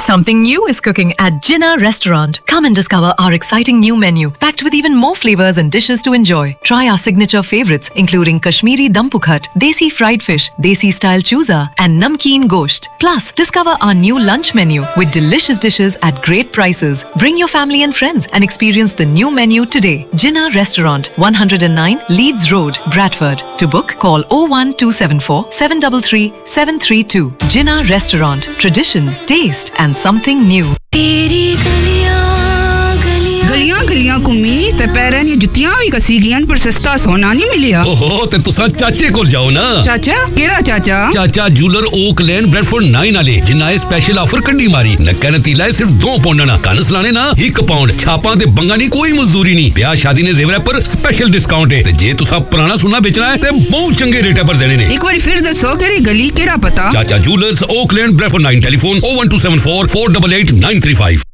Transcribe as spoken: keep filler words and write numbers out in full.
Something new is cooking at Jinnah Restaurant. Come and discover our exciting new menu, packed with even more flavors and dishes to enjoy. Try our signature favorites, including Kashmiri Dum Pukhat, Desi fried fish, Desi style chooza, and Namkeen Gosht. Plus, discover our new lunch menu with delicious dishes at great prices. Bring your family and friends and experience the new menu today. Jinnah Restaurant, one oh nine Leeds Road, Bradford. To book, call oh one two seven four, seven three three, seven three two. Jinnah Restaurant. Tradition, taste and something new. गलियां गलियां घूमी ते पैरां दी जुत्तियां भी कसी गईयां पर सस्ता सोना नहीं मिलिया। ओहो ते तुसा चाचे कोल जाओ ना। चाचा केड़ा चाचा? चाचा जूलर ओक लेन ब्रेडफोर्ड नाइन वाले जिन्ना ए स्पेशल ऑफर कड्डी मारी नक्का नतीला है सिर्फ दो पाउंड ना कन सलाने ना एक पाउंड छापां ते बंगा नहीं कोई मजदूरी नहीं ब्याह शादी ने जेवर पर स्पेशल डिस्काउंट है ते जे तुसा पुराना सोना बेचना है ते बहुत चंगे रेट पर देने ने। एक बार फिर दसो केड़ी गली केड़ा पता? चाचा जूलर्स ओक लेन Bradford nine telephone oh one two seven four, four eight eight, nine three five।